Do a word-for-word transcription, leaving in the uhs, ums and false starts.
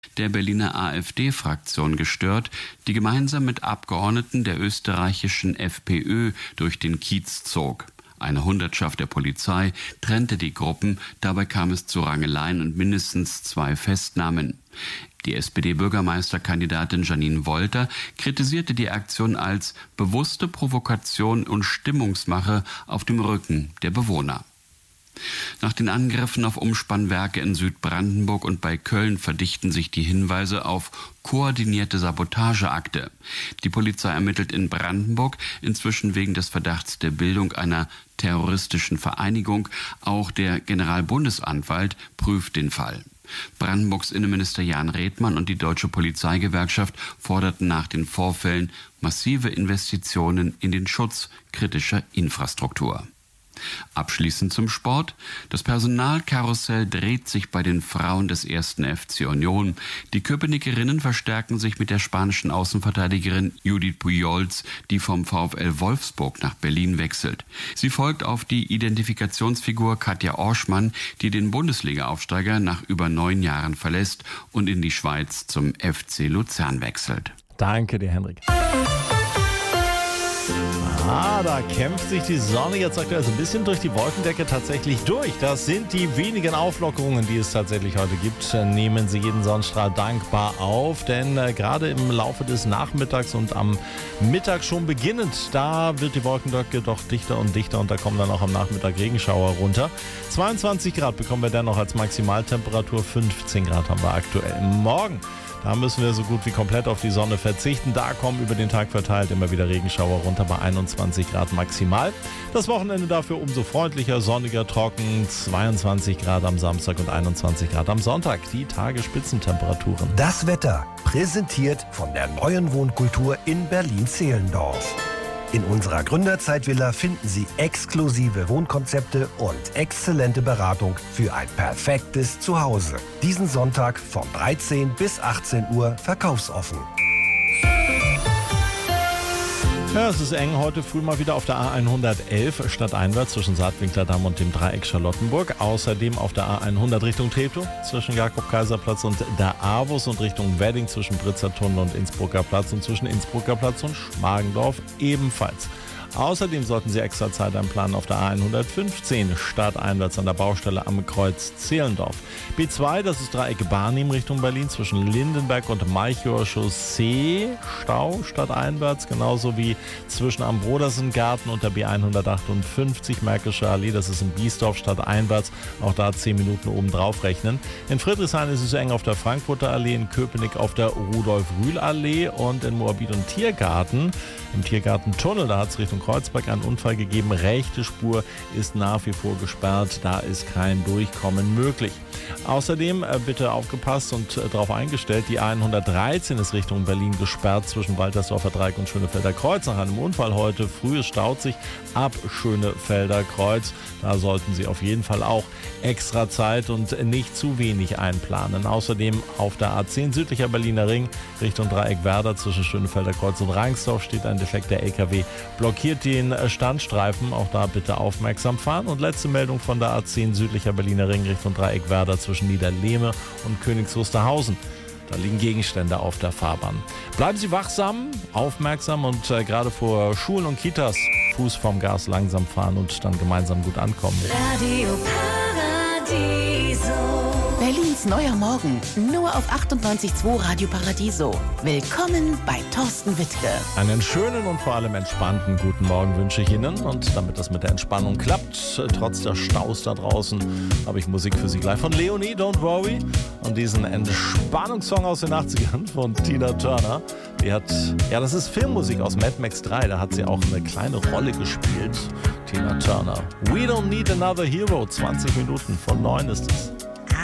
der Berliner AfD-Fraktion gestört, die gemeinsam mit Abgeordneten der österreichischen FPÖ durch den Kiez zog. Eine Hundertschaft der Polizei trennte die Gruppen, dabei kam es zu Rangeleien und mindestens zwei Festnahmen. Die S P D-Bürgermeisterkandidatin Janine Wolter kritisierte die Aktion als bewusste Provokation und Stimmungsmache auf dem Rücken der Bewohner. Nach den Angriffen auf Umspannwerke in Südbrandenburg und bei Köln verdichten sich die Hinweise auf koordinierte Sabotageakte. Die Polizei ermittelt in Brandenburg inzwischen wegen des Verdachts der Bildung einer terroristischen Vereinigung. Auch der Generalbundesanwalt prüft den Fall. Brandenburgs Innenminister Jan Redmann und die Deutsche Polizeigewerkschaft forderten nach den Vorfällen massive Investitionen in den Schutz kritischer Infrastruktur. Abschließend zum Sport. Das Personalkarussell dreht sich bei den Frauen des ersten F C Union. Die Köpenickerinnen verstärken sich mit der spanischen Außenverteidigerin Judith Pujols, die vom VfL Wolfsburg nach Berlin wechselt. Sie folgt auf die Identifikationsfigur Katja Orschmann, die den Bundesliga-Aufsteiger nach über neun Jahren verlässt und in die Schweiz zum F C Luzern wechselt. Danke dir, Henrik. Ah, da kämpft sich die Sonne jetzt aktuell so ein bisschen durch die Wolkendecke tatsächlich durch. Das sind die wenigen Auflockerungen, die es tatsächlich heute gibt. Nehmen Sie jeden Sonnenstrahl dankbar auf, denn äh, gerade im Laufe des Nachmittags und am Mittag schon beginnend, da wird die Wolkendecke doch dichter und dichter und da kommen dann auch am Nachmittag Regenschauer runter. zweiundzwanzig Grad bekommen wir dennoch als Maximaltemperatur, fünfzehn Grad haben wir aktuell. Morgen, da müssen wir so gut wie komplett auf die Sonne verzichten. Da kommen über den Tag verteilt immer wieder Regenschauer runter bei einundzwanzig Grad maximal. Das Wochenende dafür umso freundlicher, sonniger, trocken. zweiundzwanzig Grad am Samstag und einundzwanzig Grad am Sonntag. Die Tagesspitzentemperaturen. Das Wetter präsentiert von der neuen Wohnkultur in Berlin-Zehlendorf. In unserer Gründerzeitvilla finden Sie exklusive Wohnkonzepte und exzellente Beratung für ein perfektes Zuhause. Diesen Sonntag von dreizehn bis achtzehn Uhr verkaufsoffen. Ja, es ist eng heute früh mal wieder auf der A hundertelf stadteinwärts zwischen Saatwinkler-Damm und dem Dreieck Charlottenburg. Außerdem auf der A hundert Richtung Treptow zwischen Jakob-Kaiser-Platz und der Avus und Richtung Wedding zwischen Britzer-Tunnel und Innsbrucker Platz und zwischen Innsbrucker Platz und Schmargendorf ebenfalls. Außerdem sollten Sie extra Zeit einplanen auf der A hundertfünfzehn stadteinwärts an der Baustelle am Kreuz Zehlendorf. B zwei, das ist Dreieck Barnim Richtung Berlin zwischen Lindenberg und Malchower Chaussee. Stau stadteinwärts, genauso wie zwischen am Brodersengarten und der B hundertachtundfünfzig Märkische Allee. Das ist in Biesdorf stadteinwärts. Auch da zehn Minuten oben drauf rechnen. In Friedrichshain ist es eng auf der Frankfurter Allee, in Köpenick auf der Rudolf-Rühl-Allee und in Moabit und Tiergarten. Im Tiergartentunnel, da hat es Richtung Kreuzberg einen Unfall gegeben. Rechte Spur ist nach wie vor gesperrt. Da ist kein Durchkommen möglich. Außerdem äh, bitte aufgepasst und äh, darauf eingestellt, die A hundertdreizehn ist Richtung Berlin gesperrt zwischen Waltersdorfer Dreieck und Schönefelder Kreuz. Nach einem Unfall heute früh, es staut sich ab Schönefelder Kreuz. Da sollten Sie auf jeden Fall auch extra Zeit und nicht zu wenig einplanen. Außerdem auf der A zehn südlicher Berliner Ring Richtung Dreieck Werder zwischen Schönefelder Kreuz und Rangsdorf steht ein defekter L K W, blockiert den Standstreifen. Auch da bitte aufmerksam fahren. Und letzte Meldung von der A zehn südlicher Berliner Ring Richtung Dreieck Werder zwischen Niederlehme und Königs Wusterhausen. Da liegen Gegenstände auf der Fahrbahn. Bleiben Sie wachsam, aufmerksam und äh, gerade vor Schulen und Kitas Fuß vom Gas langsam fahren und dann gemeinsam gut ankommen. Radio Paradiso. Berlins neuer Morgen, nur auf achtundneunzig Komma zwei Radio Paradiso. Willkommen bei Thorsten Wittke. Einen schönen und vor allem entspannten guten Morgen wünsche ich Ihnen. Und damit das mit der Entspannung klappt, trotz der Staus da draußen, habe ich Musik für Sie gleich von Leonie, Don't Worry. Und diesen Entspannungssong aus den achtzigern von Tina Turner. Die hat, ja, das ist Filmmusik aus Mad Max drei. Da hat sie auch eine kleine Rolle gespielt. Tina Turner. We don't need another hero. zwanzig Minuten von neun ist es.